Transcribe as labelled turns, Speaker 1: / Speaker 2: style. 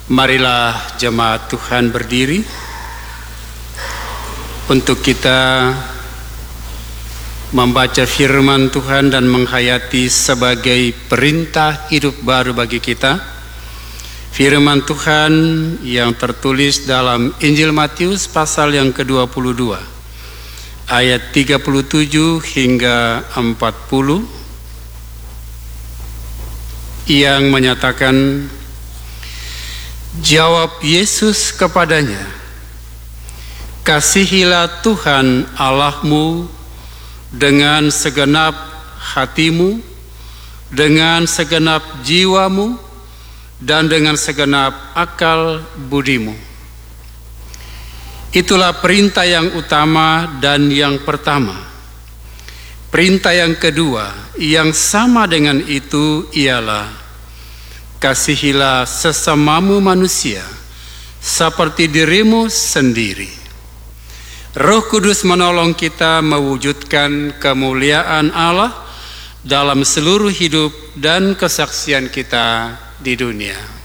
Speaker 1: Marilah jemaat Tuhan berdiri untuk kita membaca firman Tuhan dan menghayati sebagai perintah hidup baru bagi kita. Firman Tuhan yang tertulis dalam Injil Matius pasal yang ke-22 ayat 37 hingga 40 yang menyatakan, jawab Yesus kepadanya, kasihilah Tuhan Allahmu dengan segenap hatimu, dengan segenap jiwamu, dan dengan segenap akal budimu. Itulah perintah yang utama dan yang pertama. Perintah yang kedua yang sama dengan itu ialah, kasihilah sesamamu manusia seperti dirimu sendiri. Roh Kudus menolong kita mewujudkan kemuliaan Allah dalam seluruh hidup dan kesaksian kita di dunia.